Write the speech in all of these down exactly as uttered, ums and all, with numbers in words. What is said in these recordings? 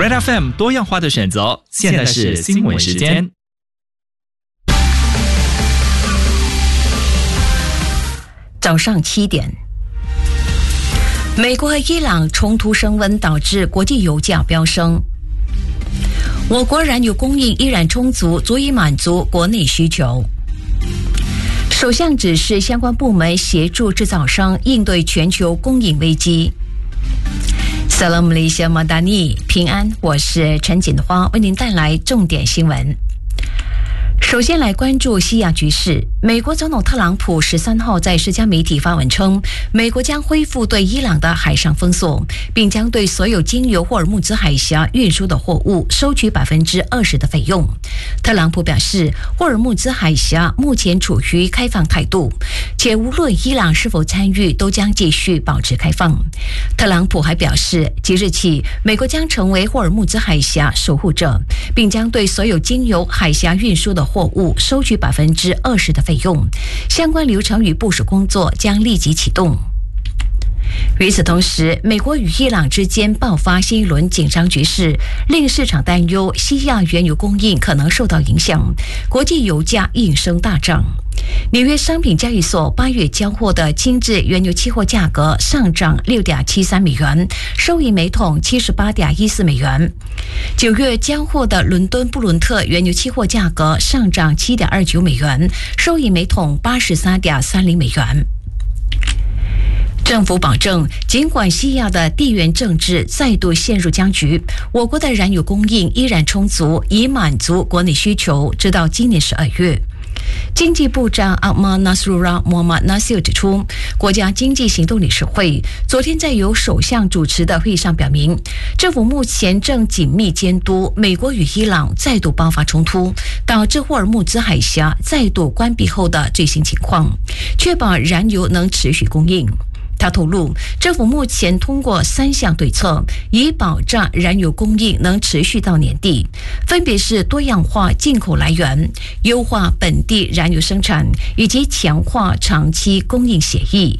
Red F M 多样化的选择，现在是新闻时间。 早上七点，美国和伊朗冲突升温，导致国际油价飙升。我国燃油供应依然充足，足以满足国内需求。首相指示相关部门协助制造商应对全球供应危机。Salam Malaysia Madani， 平安，我是陈锦花，为您带来重点新闻。首先来关注西亚局势。美国总统特朗普十三号在社交媒体发文称，美国将恢复对伊朗的海上封锁，并将对所有经由霍尔木兹海峡运输的货物收取百分之二十的费用。特朗普表示，霍尔木兹海峡目前处于开放态度，且无论伊朗是否参与，都将继续保持开放。特朗普还表示，即日起，美国将成为霍尔木兹海峡守护者，并将对所有经由海峡运输的货物收取百分之二十的费用，相关流程与部署工作将立即启动。与此同时，美国与伊朗之间爆发新一轮紧张局势，令市场担忧西亚原油供应可能受到影响，国际油价应声大涨。纽约商品交易所八月交货的轻质原油期货价格上涨 六点七三美元，收于每桶 七十八点一四美元。九月交货的伦敦布伦特原油期货价格上涨 七点二九美元，收于每桶 八十三点三零美元。政府保证，尽管西亚的地缘政治再度陷入僵局，我国的燃油供应依然充足，以满足国内需求，直到今年十二月。经济部长阿马纳苏拉·莫马纳西尔指出，国家经济行动理事会昨天在由首相主持的会议上表明，政府目前正紧密监督美国与伊朗再度爆发冲突，导致霍尔木兹海峡再度关闭后的最新情况，确保燃油能持续供应。他透露，政府目前通过三项对策，以保障燃油供应能持续到年底，分别是多样化进口来源、优化本地燃油生产以及强化长期供应协议。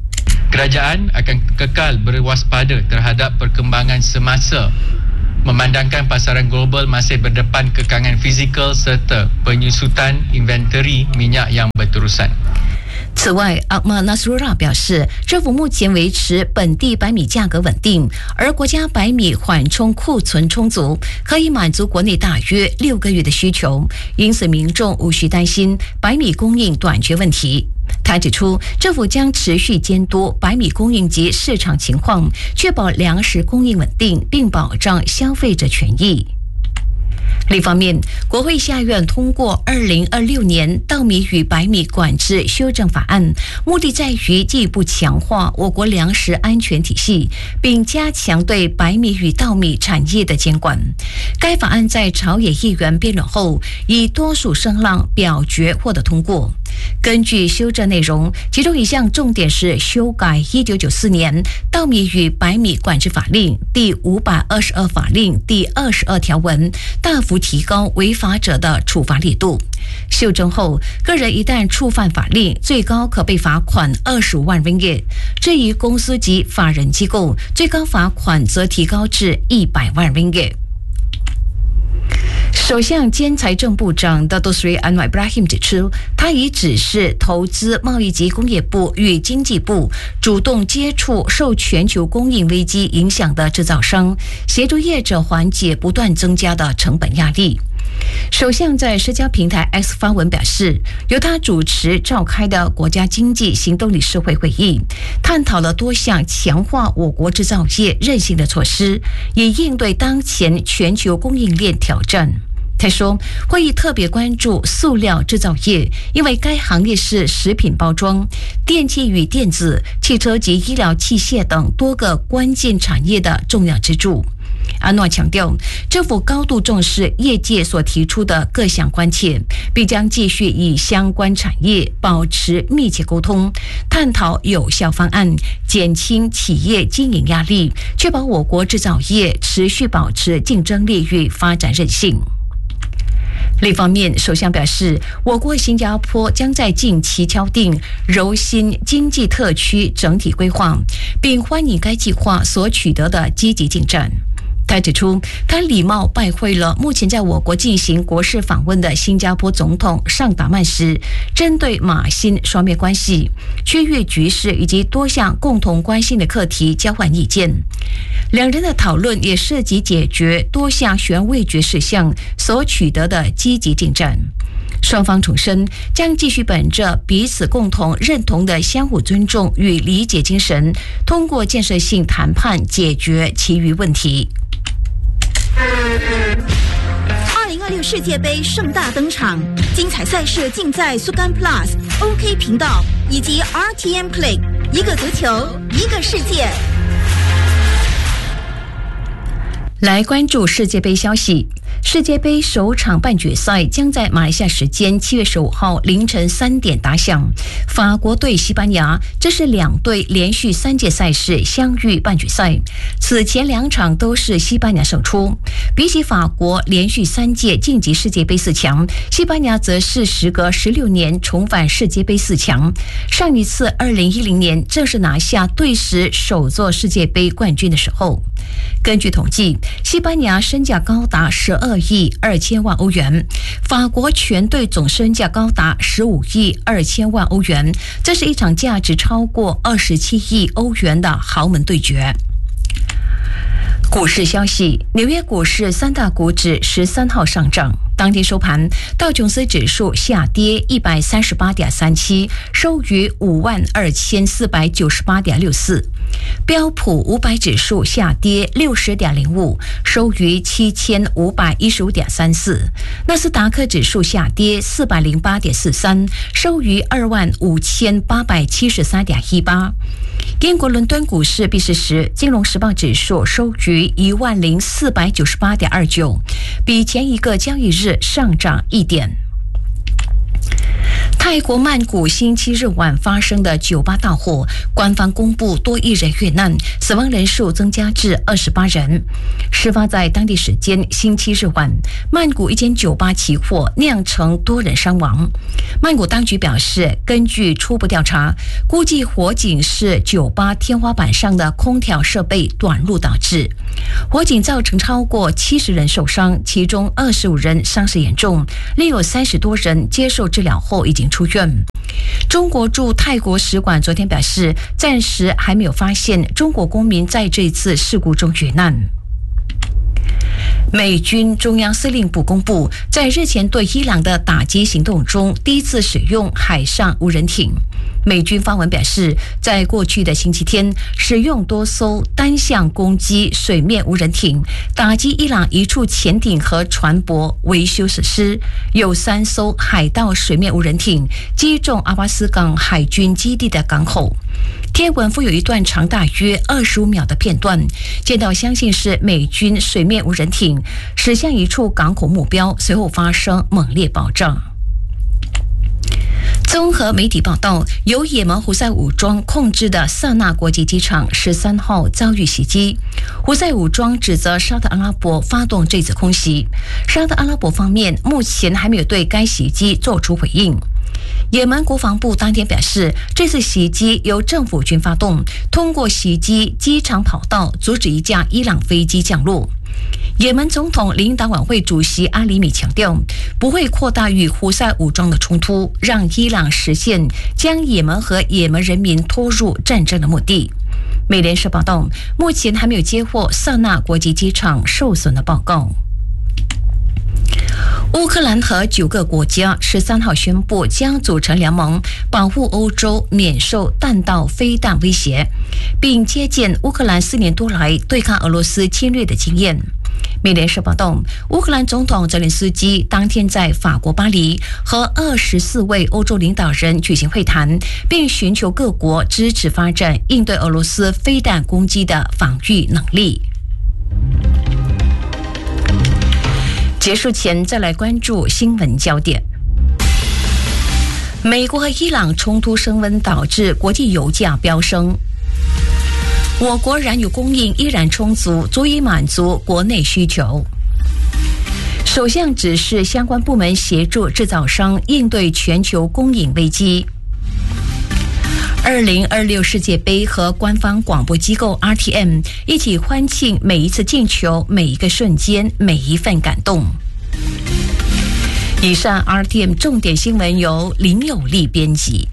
Kerajaan akan kekal berwaspada terhadap perkembangan semasa, memandangkan pasaran global masih berdepan kekangan fizikal serta penyusutan inventory minyak yang berterusan。 此外，阿马纳苏拉表示，政府目前维持本地白米价格稳定，而国家白米缓冲库存充足，可以满足国内大约六个月的需求，因此民众无需担心白米供应短缺问题。他指出，政府将持续监督白米供应及市场情况，确保粮食供应稳定，并保障消费者权益。另一方面，国会下院通过二零二六年稻米与白米管制修正法案，目的在于进一步强化我国粮食安全体系，并加强对白米与稻米产业的监管。该法案在朝野议员辩论后，以多数声浪表决获得通过。根据修正内容，其中一项重点是修改一九九四年稻米与白米管制法令第五百二十二法令第二十二条文，大幅提高违法者的处罚力度。修正后，个人一旦触犯法令，最高可被罚款二十五万 ringgit； 至于公司及法人机构，最高罚款则提高至一百万 ringgit。首相兼财政部长 Dato Seri Anwar Ibrahim 指出，他已指示投资、贸易及工业部与经济部主动接触受全球供应危机影响的制造商，协助业者缓解不断增加的成本压力。首相在社交平台 X 发文表示，由他主持召开的国家经济行动理事会会议，探讨了多项强化我国制造业韧性的措施，以应对当前全球供应链挑战。他说，会议特别关注塑料制造业，因为该行业是食品包装、电器与电子、汽车及医疗器械等多个关键产业的重要支柱。阿诺强调，政府高度重视业界所提出的各项关切，并将继续与相关产业保持密切沟通，探讨有效方案，减轻企业经营压力，确保我国制造业持续保持竞争力与发展韧性。另一方面，首相表示，我国新加坡将在近期敲定柔新经济特区整体规划，并欢迎该计划所取得的积极进展。 他指出，他礼貌拜会了目前在我国进行国事访问的新加坡总统尚达曼时，针对马新双边关系、区域局势以及多项共同关心的课题交换意见。两人的讨论也涉及解决多项悬未决事项所取得的积极进展。双方重申将继续本着彼此共同认同的相互尊重与理解精神，通过建设性谈判解决其余问题。 二零二六世界杯盛大登场，精彩赛事尽在苏干 Plus、OK 频道以及 R T M Play， 一个足球，一个世界。 来关注世界杯消息。世界杯首场半决赛将在马来西亚时间七月十五号凌晨三点打响，法国对西班牙，这是两队连续三届赛事相遇半决赛。此前两场都是西班牙胜出。比起法国连续三届晋级世界杯四强，西班牙则是时隔十六年重返世界杯四强。上一次二零一零年正是拿下队史首座世界杯冠军的时候。根据统计，西班牙身价高达十二亿二千万欧元，法国全队总身价高达十五亿二千万欧元，这是一场价值超过二十七亿欧元的豪门对决。股市消息，纽约股市三大股指十三号上涨，当天收盘，道琼斯指数下跌一百三十八点三七，收于五万二千四百九十八点六四；标普五百指数下跌六十点零五，收于七千五百一十五点三四；纳斯达克指数下跌四百零八点四三，收于二万五千八百七十三点一八。英国伦敦股市闭市时，金融时报指数收于一万零四百九十八点二九，比前一个交易日上涨一点。泰国曼谷星期日晚发生的酒吧大火，官方公布多一人遇难，死亡人数增加至二十八人。事发在当地时间星期日晚，曼谷一间酒吧起火，酿成多人伤亡。曼谷当局表示，根据初步调查，估计火警是酒吧天花板上的空调设备短路导致。火警造成超过七十人受伤，其中二十五人伤势严重，另有三十多人接受治疗后已经出院。中国驻泰国使馆昨天表示，暂时还没有发现中国公民在这次事故中遇难。美军中央司令部公布，在日前对伊朗的打击行动中，第一次使用海上无人艇。美军发文表示，在过去的星期天，使用多艘单向攻击水面无人艇打击伊朗一处潜艇和船舶维修设施，有三艘海盗水面无人艇击中阿巴斯港海军基地的港口。贴文附有一段长大约二十五秒的片段，见到相信是美军水面无人艇驶向一处港口目标，随后发生猛烈爆炸。综合媒体报道，由也门胡塞武装控制的萨那国际机场十三号遭遇袭击。胡塞武装指责沙特阿拉伯发动这次空袭，沙特阿拉伯方面目前还没有对该袭击做出回应。也门国防部当天表示，这次袭击由政府军发动，通过袭击机场跑道阻止一架伊朗飞机降落。也门总统领导晚会主席阿里米强调，不会扩大与胡塞武装的冲突，让伊朗实现将也门和也门人民拖入战争的目的。美联社报道，目前还没有接获萨那国际机场受损的报告。乌克兰和九个国家十三号宣布将组成联盟，保护欧洲免受弹道飞弹威胁，并借鉴乌克兰四年多来对抗俄罗斯侵略的经验。美联社报道，乌克兰总统泽连斯基当天在法国巴黎和二十四位欧洲领导人举行会谈，并寻求各国支持发展应对俄罗斯飞弹攻击的防御能力。结束前再来关注新闻焦点。美国和伊朗冲突升温，导致国际油价飙升。我国燃油供应依然充足，足以满足国内需求。首相指示相关部门协助制造商应对全球供应危机。 二零二六世界杯和官方广播机构 R T M 一起欢庆每一次进球、每一个瞬间、每一份感动。以上 R T M 重点新闻由林有利编辑。